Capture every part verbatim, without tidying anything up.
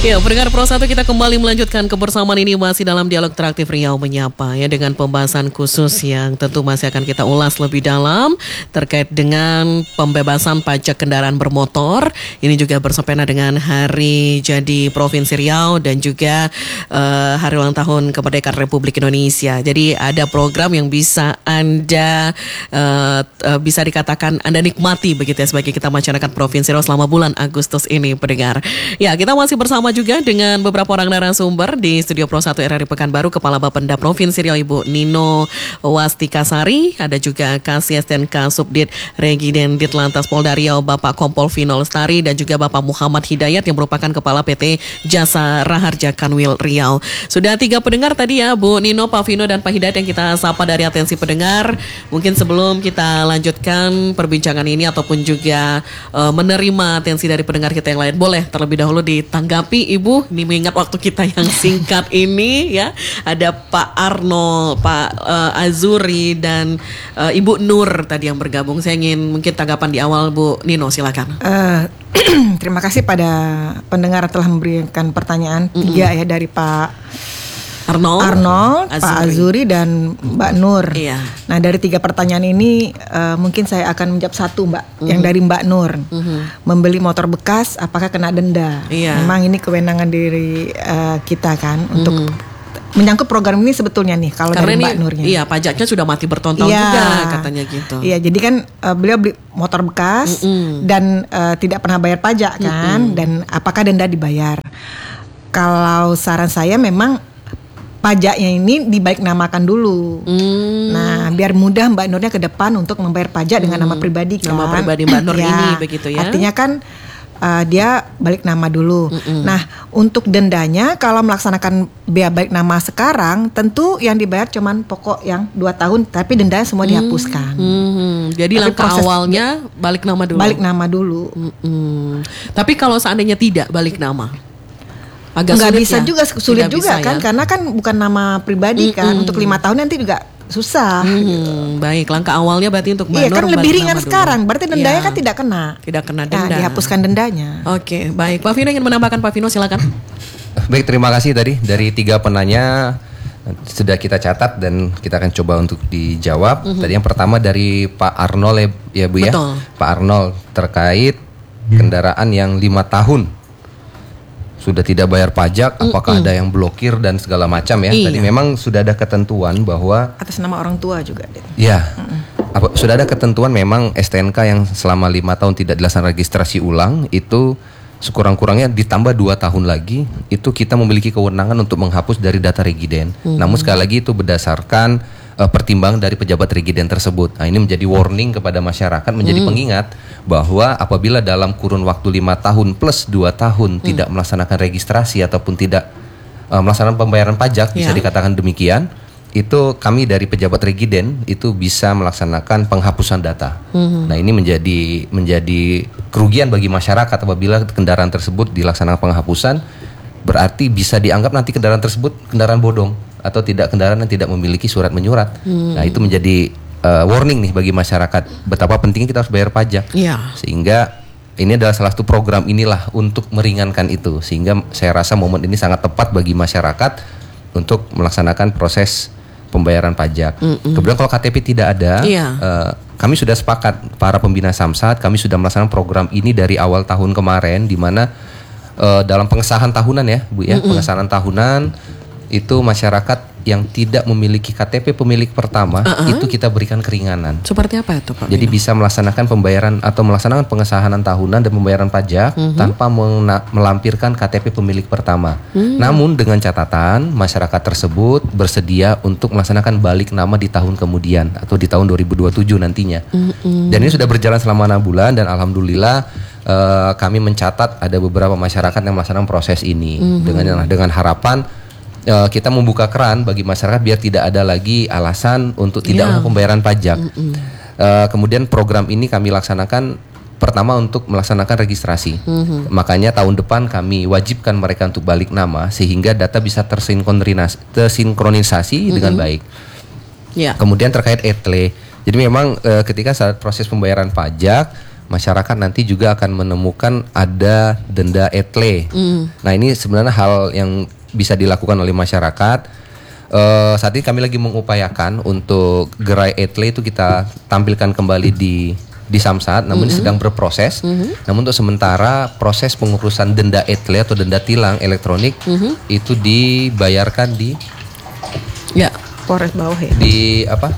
Ya, pendengar Pro satu, kita kembali melanjutkan kebersamaan ini masih dalam dialog interaktif Riau Menyapa ya, dengan pembahasan khusus yang tentu masih akan kita ulas lebih dalam terkait dengan pembebasan pajak kendaraan bermotor. Ini juga bersempena dengan Hari Jadi Provinsi Riau dan juga uh, Hari Ulang Tahun Kemerdekaan Republik Indonesia. Jadi ada program yang bisa Anda uh, uh, bisa dikatakan Anda nikmati begitu ya sebagai kita masyarakat Provinsi Riau selama bulan Agustus ini, pendengar. Ya, kita masih bersama juga dengan beberapa orang narasumber di Studio Pro satu R R I Pekanbaru, Kepala Bapenda Provinsi Riau Ibu Nino Wastikasari, ada juga Kasih dan Kasubdit Regiden Ditlantas Polda Riau Bapak Kompol Vino Lestari, dan juga Bapak Muhammad Hidayat yang merupakan Kepala P T Jasa Raharja Kanwil Riau. Sudah tiga pendengar tadi ya, Bu Nino, Pak Vino, dan Pak Hidayat yang kita sapa dari atensi pendengar. Mungkin sebelum kita lanjutkan perbincangan ini ataupun juga uh, menerima atensi dari pendengar kita yang lain, boleh terlebih dahulu ditanggapi Ibu. Ini mengingat waktu kita yang singkat ini ya. Ada Pak Arnold, Pak uh, Azuri, dan uh, Ibu Nur tadi yang bergabung. Saya ingin mungkin tanggapan di awal, Bu Nino, silakan. Uh, terima kasih pada pendengar telah memberikan pertanyaan mm-hmm. tiga ya, dari Pak Arnold, Arnold Azuri. Pak Azuri, dan Mbak Nur. Iya. Nah, dari tiga pertanyaan ini uh, mungkin saya akan menjawab satu, Mbak. Mm-hmm. Yang dari Mbak Nur. Mm-hmm. Membeli motor bekas apakah kena denda? Iya. Memang ini kewenangan dari uh, kita kan untuk mm-hmm. menyangkut program ini sebetulnya nih kalau dari Mbak Nurnya. Iya, pajaknya sudah mati bertahun-tahun iya. juga katanya gitu. Iya, jadi kan uh, beliau beli motor bekas mm-hmm. dan uh, tidak pernah bayar pajak kan, mm-hmm. dan apakah denda dibayar? Kalau saran saya memang pajaknya ini dibalik namakan dulu. Hmm. Nah, biar mudah Mbak Nurnya ke depan untuk membayar pajak hmm. dengan nama pribadi kan. Nama pribadi Mbak Nur ya, ini begitu ya. Artinya kan uh, dia balik nama dulu. Mm-mm. Nah, untuk dendanya kalau melaksanakan biaya balik nama sekarang, tentu yang dibayar cuman pokok yang dua tahun, tapi dendanya semua dihapuskan. Hmm. Jadi tapi langkah awalnya balik nama dulu. Balik nama dulu. Mm-mm. Tapi kalau seandainya tidak balik nama, agak nggak bisa ya? juga sulit Tidak juga kan ya? Karena kan bukan nama pribadi mm-hmm. kan, untuk lima tahun nanti juga susah. Mm-hmm. Baik, langkah awalnya berarti untuk Mbak Nur. Iya kan lebih ringan sekarang, berarti dendanya ya. kan tidak kena. Tidak kena denda. Nah, dihapuskan dendanya. Oke, baik. Pak Vino ingin menambahkan, Pak Vino silakan. Baik, terima kasih tadi dari tiga penanya sudah kita catat dan kita akan coba untuk dijawab. Mm-hmm. Tadi yang pertama dari Pak Arnold ya Bu ya. Betul. Pak Arnold terkait kendaraan yang lima tahun sudah tidak bayar pajak, apakah Mm-mm. ada yang blokir dan segala macam ya. Iya. Tadi memang sudah ada ketentuan bahwa atas nama orang tua juga. Ya, apa, sudah ada ketentuan memang S T N K yang selama lima tahun tidak dilaksanakan registrasi ulang itu sekurang-kurangnya ditambah dua tahun lagi itu kita memiliki kewenangan untuk menghapus dari data regiden. Mm-hmm. Namun sekali lagi itu berdasarkan uh, pertimbangan dari pejabat regiden tersebut. Nah, ini menjadi warning kepada masyarakat, menjadi mm. pengingat bahwa apabila dalam kurun waktu lima tahun plus dua tahun hmm. tidak melaksanakan registrasi ataupun tidak uh, melaksanakan pembayaran pajak, yeah. bisa dikatakan demikian, itu kami dari pejabat regiden itu bisa melaksanakan penghapusan data. Hmm. Nah, ini menjadi menjadi kerugian bagi masyarakat apabila kendaraan tersebut dilaksanakan penghapusan, berarti bisa dianggap nanti kendaraan tersebut kendaraan bodong atau tidak kendaraan yang tidak memiliki surat menyurat. Hmm. Nah, itu menjadi Uh, warning nih bagi masyarakat betapa pentingnya kita harus bayar pajak, yeah. sehingga ini adalah salah satu program inilah untuk meringankan itu, sehingga saya rasa momen ini sangat tepat bagi masyarakat untuk melaksanakan proses pembayaran pajak. Mm-mm. Kemudian kalau K T P tidak ada, yeah. uh, kami sudah sepakat para pembina Samsat, kami sudah melaksanakan program ini dari awal tahun kemarin, di mana uh, dalam pengesahan tahunan ya Bu ya, Mm-mm. pengesahan tahunan itu masyarakat yang tidak memiliki K T P pemilik pertama uh-huh. itu kita berikan keringanan. Seperti apa itu Pak? Jadi Bino? Bisa melaksanakan pembayaran atau melaksanakan pengesahan tahunan dan pembayaran pajak uh-huh. tanpa mena- melampirkan K T P pemilik pertama. Uh-huh. Namun dengan catatan masyarakat tersebut bersedia untuk melaksanakan balik nama di tahun kemudian atau di tahun dua ribu dua puluh tujuh nantinya. Uh-huh. Dan ini sudah berjalan selama enam bulan dan alhamdulillah uh, kami mencatat ada beberapa masyarakat yang melaksanakan proses ini uh-huh. dengan dengan harapan Uh, kita membuka keran bagi masyarakat biar tidak ada lagi alasan untuk tidak yeah. pembayaran pajak. Uh, kemudian program ini kami laksanakan pertama untuk melaksanakan registrasi. Mm-hmm. Makanya tahun depan kami wajibkan mereka untuk balik nama sehingga data bisa tersinkronisasi, tersinkronisasi mm-hmm. dengan baik. Yeah. Kemudian terkait E T L E. Jadi memang uh, ketika saat proses pembayaran pajak masyarakat nanti juga akan menemukan ada denda etle. Mm. Nah ini sebenarnya hal yang bisa dilakukan oleh masyarakat. Uh, saat ini kami lagi mengupayakan untuk gerai etle itu kita tampilkan kembali di di Samsat, namun mm-hmm. ini sedang berproses. Mm-hmm. Namun untuk sementara proses pengurusan denda etle atau denda tilang elektronik mm-hmm. itu dibayarkan di ya Polres bawah ya. Di apa?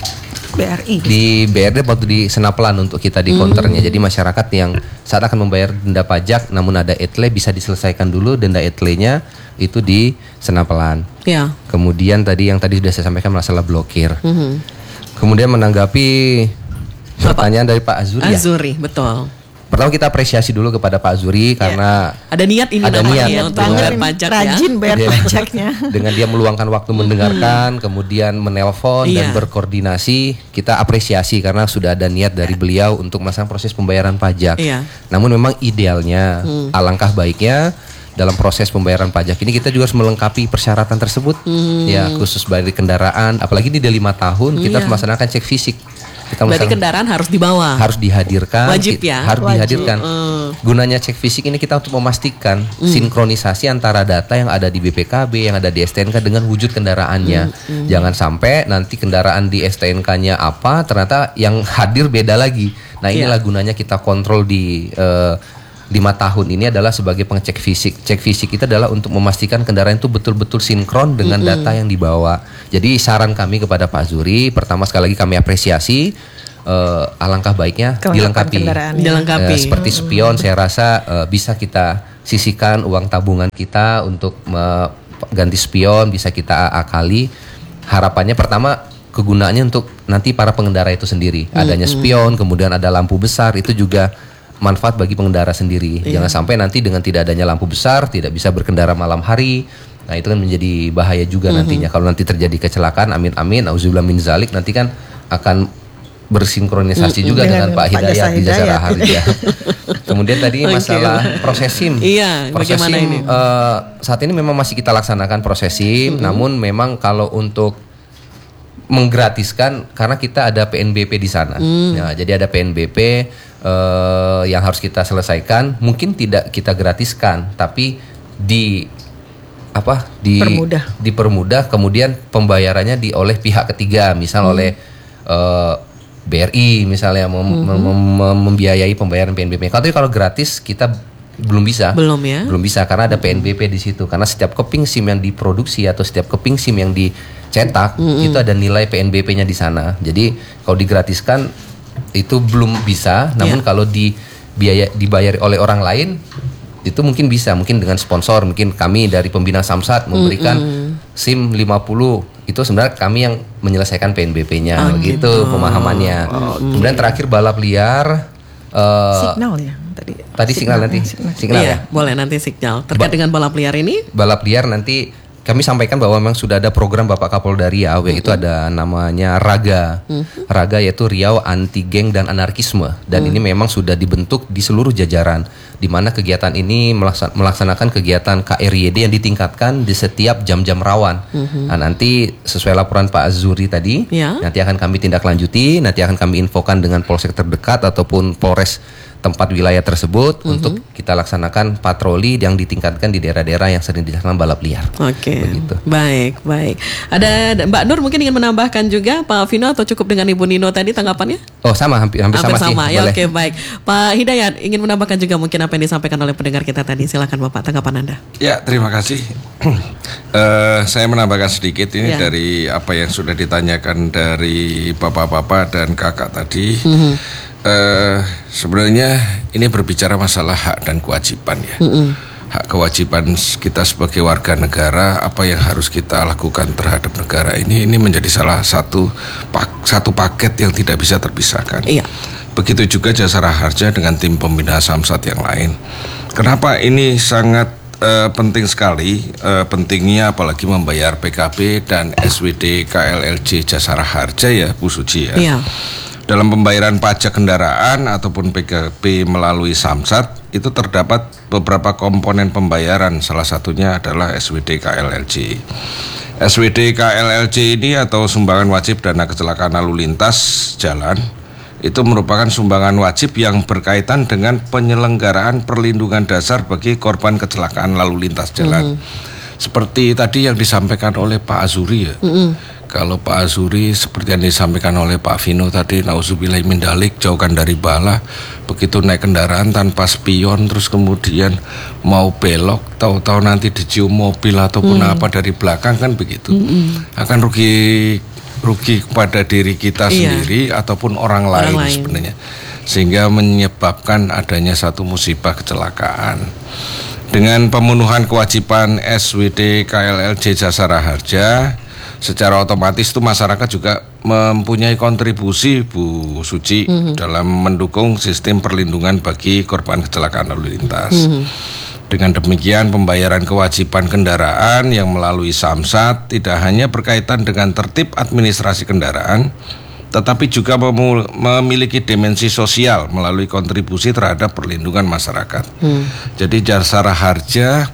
B R I. Di B R D waktu di Senaplan untuk kita di counternya. Mm-hmm. Jadi masyarakat yang saat akan membayar denda pajak namun ada etle bisa diselesaikan dulu denda etlenya itu di Senaplan. Ya. Kemudian tadi yang tadi sudah saya sampaikan masalah blokir. Mm-hmm. Kemudian menanggapi pertanyaan dari Pak Azuri. Azuri, ya? Betul. Pertama kita apresiasi dulu kepada Pak Azuri ya. Karena ada niat ini ada niat ya, untuk bayar pajak rajin ya. bayar pajaknya. Dengan dia meluangkan waktu mendengarkan, kemudian menelpon ya. Dan berkoordinasi, kita apresiasi karena sudah ada niat dari beliau untuk melaksanakan proses pembayaran pajak. Ya. Namun memang idealnya, hmm. alangkah baiknya dalam proses pembayaran pajak ini kita juga harus melengkapi persyaratan tersebut, hmm. ya khusus dari kendaraan. Apalagi ini udah lima tahun kita ya. Harus melaksanakan cek fisik. Kita Berarti kendaraan harus dibawa. Harus dihadirkan. Wajib ya. Harus Wajib. dihadirkan. Uh. Gunanya cek fisik ini kita untuk memastikan mm. sinkronisasi antara data yang ada di B P K B, yang ada di S T N K dengan wujud kendaraannya. Mm. Mm. Jangan sampai nanti kendaraan di S T N K-nya apa, ternyata yang hadir beda lagi. Nah inilah yeah. gunanya kita kontrol di uh, lima tahun ini adalah sebagai pengecek fisik. Cek fisik itu adalah untuk memastikan kendaraan itu betul-betul sinkron dengan mm-hmm. data yang dibawa. Jadi saran kami kepada Pak Zuri, pertama sekali lagi kami apresiasi, uh, alangkah baiknya dilengkapi. dilengkapi. Uh, seperti spion, saya rasa uh, bisa kita sisihkan uang tabungan kita untuk uh, ganti spion, bisa kita akali. Harapannya pertama kegunaannya untuk nanti para pengendara itu sendiri. Mm-hmm. Adanya spion, kemudian ada lampu besar, itu juga manfaat bagi pengendara sendiri. Iya. Jangan sampai nanti dengan tidak adanya lampu besar tidak bisa berkendara malam hari. Nah itu kan menjadi bahaya juga mm-hmm. nantinya. Kalau nanti terjadi kecelakaan, amin amin, auzubillah min zalik, nanti kan akan bersinkronisasi mm-hmm. juga dengan, dengan Pak Hidayat di Jasara Harja. Kemudian tadi masalah okay. proses SIM. Iya, proses bagaimana SIM, ini? Uh, saat ini memang masih kita laksanakan proses SIM, mm-hmm. namun memang kalau untuk menggratiskan karena kita ada P N B P di sana. Mm. Nah, jadi ada P N B P Uh, yang harus kita selesaikan, mungkin tidak kita gratiskan, tapi di apa di Permudah. dipermudah, kemudian pembayarannya di oleh pihak ketiga, misal hmm. oleh uh, B R I misalnya mem, hmm. mem, mem, membiayai pembayaran P N B P. Kalau kalau gratis kita belum bisa, belum ya, belum bisa karena ada P N B P di situ. Karena setiap keping SIM yang diproduksi atau setiap keping SIM yang dicetak hmm. itu ada nilai P N B P-nya di sana. Jadi kalau digratiskan itu belum bisa, namun yeah. kalau di biaya dibayar oleh orang lain itu mungkin bisa, mungkin dengan sponsor, mungkin kami dari pembina Samsat memberikan mm-hmm. SIM lima puluh, itu sebenarnya kami yang menyelesaikan P N B P-nya, oh, begitu gitu. Pemahamannya. Oh, okay. Kemudian terakhir balap liar, uh, signal ya tadi. Tadi signal, signal nanti, signal, signal iya, ya. Boleh nanti signal terkait ba- dengan balap liar ini. Balap liar nanti kami sampaikan bahwa memang sudah ada program Bapak Kapolda Riau, mm-hmm. yaitu ada namanya Raga. Mm-hmm. Raga yaitu Riau Anti Geng dan Anarkisme. Dan mm. ini memang sudah dibentuk di seluruh jajaran, di mana kegiatan ini melaksanakan kegiatan K R Y D yang ditingkatkan di setiap jam-jam rawan. Mm-hmm. Nah, nanti sesuai laporan Pak Azuri tadi, yeah. nanti akan kami tindak lanjuti, nanti akan kami infokan dengan polsek terdekat ataupun Polres tempat wilayah tersebut mm-hmm. untuk kita laksanakan patroli yang ditingkatkan di daerah-daerah yang sering dilaksanakan balap liar. Oke, okay. baik, baik. Ada Mbak Nur mungkin ingin menambahkan juga, Pak Vino, atau cukup dengan Ibu Nino tadi tanggapannya? Oh sama, hampir, hampir, hampir sama, sama sih. Ya, oke, okay, baik. Pak Hidayat ingin menambahkan juga mungkin apa yang disampaikan oleh pendengar kita tadi. Silakan Bapak, tanggapan Anda. Ya, terima kasih. uh, saya menambahkan sedikit ini ya. Dari apa yang sudah ditanyakan dari bapak-bapak dan kakak tadi. Mm-hmm. Uh, sebenarnya ini berbicara masalah hak dan kewajiban ya. Mm-hmm. Hak kewajiban kita sebagai warga negara, apa yang harus kita lakukan terhadap negara ini ini menjadi salah satu pak, satu paket yang tidak bisa terpisahkan. Iya. Begitu juga Jasara Harja dengan tim pembina Samsat yang lain. Kenapa ini sangat uh, penting sekali? Uh, pentingnya apalagi membayar P K B dan S W D K L L J Jasara Harja ya, Bu Suci ya. Iya. Dalam pembayaran pajak kendaraan ataupun P K B melalui Samsat itu terdapat beberapa komponen pembayaran, salah satunya adalah S W D K L L J. S W D K L L J ini atau sumbangan wajib dana kecelakaan lalu lintas jalan itu merupakan sumbangan wajib yang berkaitan dengan penyelenggaraan perlindungan dasar bagi korban kecelakaan lalu lintas jalan. Mm-hmm. Seperti tadi yang disampaikan oleh Pak Azuri ya. Mm-hmm. Kalau Pak Azuri seperti yang disampaikan oleh Pak Vino tadi, nauzubillahi min dzalik, jauhkan dari bala. Begitu naik kendaraan tanpa spion terus kemudian mau belok, tahu-tahu nanti dicium mobil ataupun mm. apa dari belakang, kan begitu. Mm-hmm. Akan rugi rugi kepada diri kita iya. sendiri ataupun orang, orang lain, lain sebenarnya, sehingga menyebabkan adanya satu musibah kecelakaan. Dengan pemenuhan kewajiban S W D K L L J Jasara Harja, secara otomatis itu masyarakat juga mempunyai kontribusi, Bu Suci, mm-hmm. dalam mendukung sistem perlindungan bagi korban kecelakaan lalu lintas. Mm-hmm. Dengan demikian, pembayaran kewajiban kendaraan yang melalui Samsat tidak hanya berkaitan dengan tertib administrasi kendaraan, tetapi juga memu- memiliki dimensi sosial melalui kontribusi terhadap perlindungan masyarakat. Hmm. Jadi Jasara Harja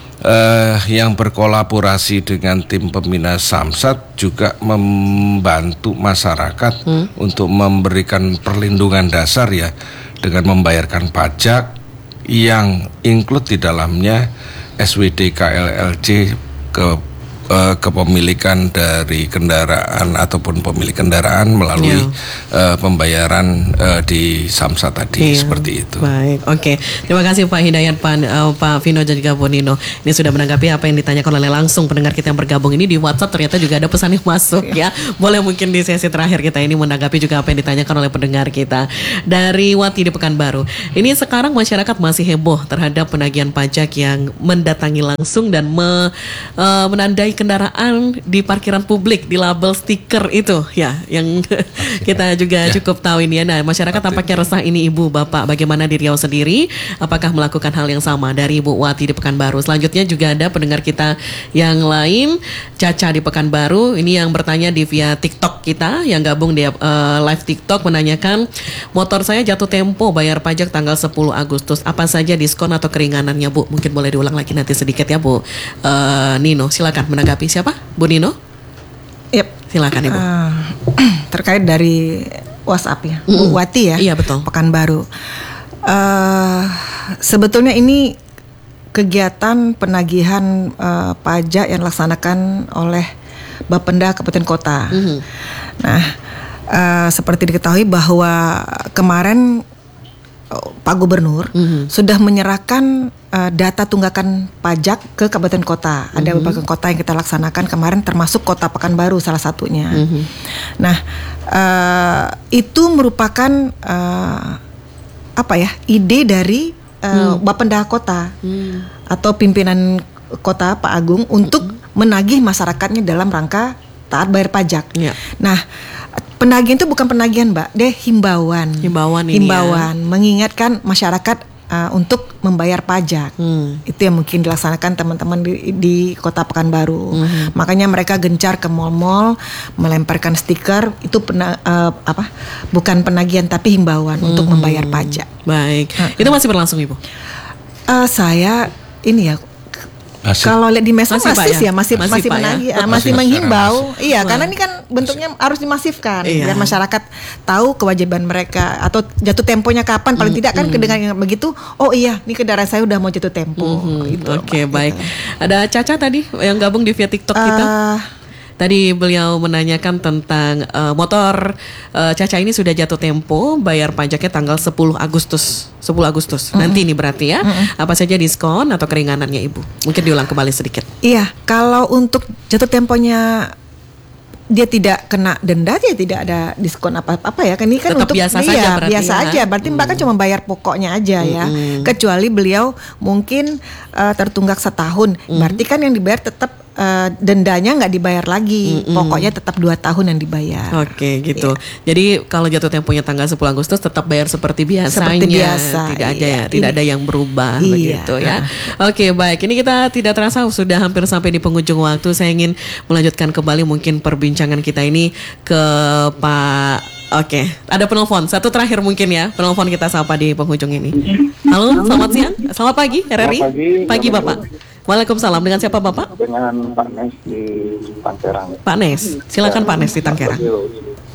eh, yang berkolaborasi dengan tim pembina Samsat juga membantu masyarakat hmm. untuk memberikan perlindungan dasar ya, dengan membayarkan pajak yang include di dalamnya S W D K L L J ke uh, kepemilikan dari kendaraan ataupun pemilik kendaraan melalui yeah. uh, pembayaran uh, di Samsat tadi, yeah. seperti itu. Baik, oke. Okay. Terima kasih Pak Hidayat, Pak, uh, Pak Vino dan juga Bu Nino. Ini sudah menanggapi apa yang ditanyakan oleh langsung pendengar kita yang bergabung ini di WhatsApp. Ternyata juga ada pesan yang masuk ya. Boleh mungkin di sesi terakhir kita ini menanggapi juga apa yang ditanyakan oleh pendengar kita. Dari Wati di Pekanbaru. Ini sekarang masyarakat masih heboh terhadap penagihan pajak yang mendatangi langsung dan me, uh, menandai kendaraan di parkiran publik di label stiker itu ya, yang kita juga ya. cukup tahu ini ya. Nah, masyarakat tampaknya resah ini Ibu, Bapak, bagaimana di Riau sendiri, apakah melakukan hal yang sama? Dari Ibu Wati di Pekanbaru. Selanjutnya juga ada pendengar kita yang lain, Caca di Pekanbaru, ini yang bertanya di via TikTok kita, yang gabung di uh, live TikTok, menanyakan, motor saya jatuh tempo bayar pajak tanggal sepuluh Agustus, apa saja diskon atau keringanannya Bu? Mungkin boleh diulang lagi nanti sedikit ya Bu. uh, Nino, silakan menanggapi. Siapa? Bu Nino? Yep. Silakan Ibu. Uh, terkait dari WhatsApp ya, mm-hmm. Bu Wati ya. Iya betul. Pekanbaru. Uh, sebetulnya ini kegiatan penagihan uh, pajak yang dilaksanakan oleh Bapenda Kabupaten Kota. Mm-hmm. Nah, uh, seperti diketahui bahwa kemarin Pak Gubernur mm-hmm. sudah menyerahkan uh, data tunggakan pajak ke kabupaten kota. Ada mm-hmm. beberapa kota yang kita laksanakan kemarin, termasuk Kota Pekanbaru salah satunya. Mm-hmm. Nah, uh, itu merupakan uh, apa ya? Ide dari uh, mm. Bapenda Kota mm. atau pimpinan kota Pak Agung untuk mm-hmm. menagih masyarakatnya dalam rangka taat bayar pajak. Yeah. Nah, penagihan itu bukan penagihan, Mbak, deh himbauan. Himbauan ini Himbauan, ya. Mengingatkan masyarakat uh, untuk membayar pajak. Hmm. Itu yang mungkin dilaksanakan teman-teman di, di Kota Pekanbaru. Hmm. Makanya mereka gencar ke mal-mal, melemparkan stiker. Itu pena, uh, apa? Bukan penagihan tapi himbauan hmm. untuk membayar pajak. Baik. Uh-huh. Itu masih berlangsung, Ibu? Uh, saya ini ya. Masih. Kalau lihat di medsos masih, masih ya, masih masih, masih menagih, ya? masih, masih menghimbau. Iya, karena ini kan bentuknya masih. harus dimasifkan iya. biar masyarakat tahu kewajiban mereka atau jatuh temponya kapan. Paling mm-hmm. tidak kan kedengaran begitu. Oh iya, ini kendaraan saya udah mau jatuh tempo. Mm-hmm. Gitu, Oke, okay, baik. Gitu. Ada Caca tadi yang gabung di via TikTok uh, kita. Tadi beliau menanyakan tentang uh, motor uh, Caca ini sudah jatuh tempo, bayar pajaknya tanggal sepuluh Agustus. sepuluh Agustus. Mm-hmm. Nanti ini berarti ya. Mm-hmm. Apa saja diskon atau keringanannya Ibu? Mungkin diulang kembali sedikit. Iya, kalau untuk jatuh temponya dia tidak kena denda, dia tidak ada diskon apa-apa ya. Ini kan tetap untuk biasa dia saja berarti biasa ya. aja. Berarti Mbak hmm. kan cuma bayar pokoknya aja ya. Hmm. Kecuali beliau mungkin uh, tertunggak setahun. Hmm. Berarti kan yang dibayar tetap Uh, dendanya nggak dibayar lagi, mm-mm. pokoknya tetap dua tahun yang dibayar. Oke, gitu. Yeah. Jadi kalau jatuh temponya tanggal sepuluh Agustus tetap bayar seperti biasanya. Seperti biasa. Tidak ada iya. ya, tidak ada yang berubah iya. begitu ya. Oke, baik. Ini kita tidak terasa sudah hampir sampai di penghujung waktu. Saya ingin melanjutkan kembali mungkin perbincangan kita ini ke Pak. Oke, ada penelpon. Satu terakhir mungkin ya, penelpon kita sapa di penghujung ini. Halo, selamat siang. Selamat pagi, R R I. Selamat pagi, pagi Bapak. Waalaikumsalam. Dengan siapa Bapak? Dengan Pak Nes di Tangkerang. Pak Nes, silakan Pak Nes di Tangkerang.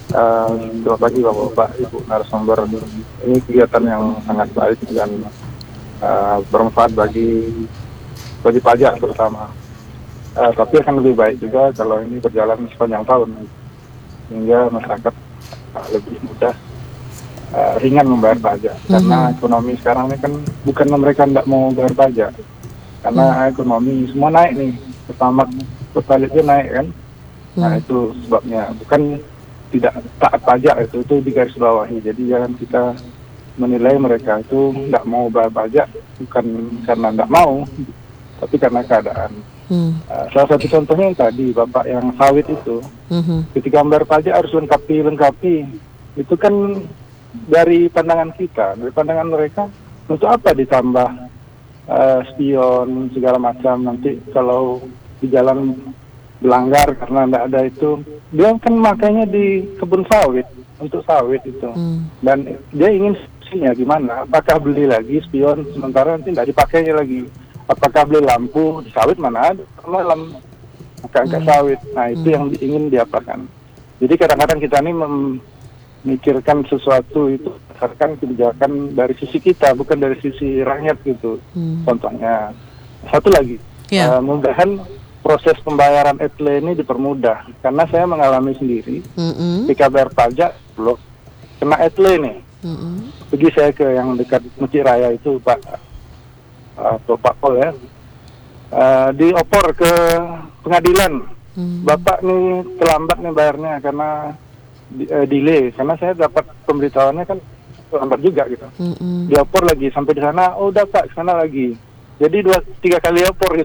Uh, selamat pagi Bapak-Bapak, Ibu narasumber. Ini kegiatan yang sangat baik dan uh, bermanfaat bagi bagi pajak terutama. Uh, tapi akan lebih baik juga kalau ini berjalan sepanjang tahun, sehingga masyarakat uh, lebih mudah uh, ringan membayar pajak. Mm-hmm. Karena ekonomi sekarang ini kan bukan mereka tidak mau bayar pajak, karena mm-hmm. ekonomi semua naik nih, pertama pertalitnya naik kan. Mm-hmm. Nah itu sebabnya, bukan tidak taat pajak, itu itu digarisbawahi. Jadi jangan kita menilai mereka itu tidak mau bayar pajak bukan karena tidak mau, tapi karena keadaan. Hmm. Uh, salah satu contohnya yang tadi Bapak yang sawit itu, hmm. ketika membayar pajak harus lengkapi lengkapi. Itu kan dari pandangan kita, dari pandangan mereka, untuk apa ditambah uh, spion segala macam, nanti kalau di jalan melanggar karena tidak ada itu. Dia kan makanya di kebun sawit untuk sawit itu, hmm. dan dia ingin sisinya gimana? Apakah beli lagi spion sementara nanti tidak dipakainya lagi? Apakah beli lampu di sawit mana ada malam angka-angka hmm. sawit? Nah itu hmm. yang ingin diapakan. Jadi kadang-kadang kita ini memikirkan sesuatu itu berdasarkan kebijakan dari sisi kita, bukan dari sisi rakyat gitu. Hmm. Contohnya satu lagi, yeah. uh, mudahan proses pembayaran E T L ini dipermudah, karena saya mengalami sendiri. Mm-hmm. Ketika bayar pajak belum kena E T L ini. Mm-hmm. Pergi saya ke yang dekat Masjid Raya itu Pak atau Pak Pol ya, uh, diopor ke pengadilan. Mm-hmm. Bapak nih terlambat nih bayarnya karena di, uh, delay, karena saya dapat pemberitahuannya kan terlambat juga gitu. Mm-hmm. Diopor lagi sampai di sana, oh udah Pak, ke sana lagi. Jadi dua tiga kali opor gitu.